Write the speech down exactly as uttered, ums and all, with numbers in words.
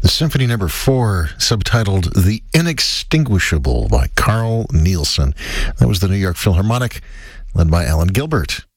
The Symphony Number Four, subtitled "The Inextinguishable" by Carl Nielsen. That was the New York Philharmonic, led by Alan Gilbert.